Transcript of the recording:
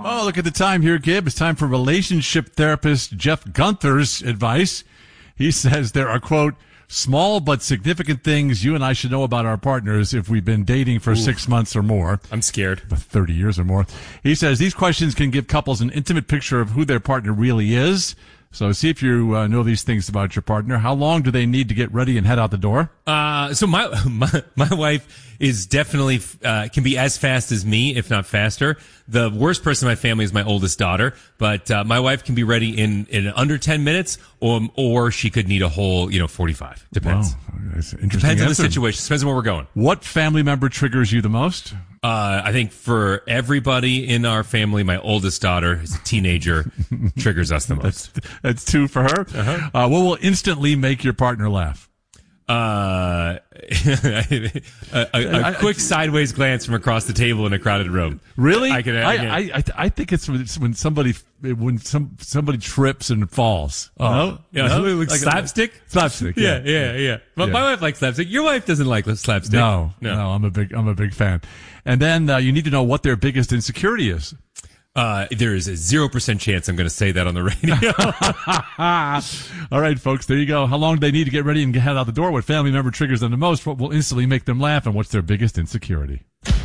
Oh, look at the time here, Gib. It's time for relationship therapist Jeff Gunther's advice. He says there are, quote, small but significant things you and I should know about our partners if we've been dating for 6 months or more. I'm scared. 30 years or more. He says these questions can give couples an intimate picture of who their partner really is. So see if you know these things about your partner. How long do they need to get ready and head out the door? So my wife is definitely can be as fast as me, if not faster. The worst person in my family is my oldest daughter, but my wife can be ready in under 10 minutes, or she could need a whole 45. Depends. Wow, that's an interesting Depends on the answer. situation. Depends on where we're going. What family member triggers you the most? I think for everybody in our family, my oldest daughter, who's a teenager, triggers us the most. That's 2 for her. Uh-huh. What will instantly make your partner laugh? A quick sideways glance from across the table in a crowded room. Really? I think it's when somebody trips and falls. Oh, yeah, like slapstick. Slapstick. Yeah. But my wife likes slapstick. Your wife doesn't like slapstick. No. I'm a big fan. And then you need to know what their biggest insecurity is. There is a 0% chance I'm going to say that on the radio. All right, folks, there you go. How long do they need to get ready and head out the door? What family member triggers them the most? What will instantly make them laugh? And what's their biggest insecurity?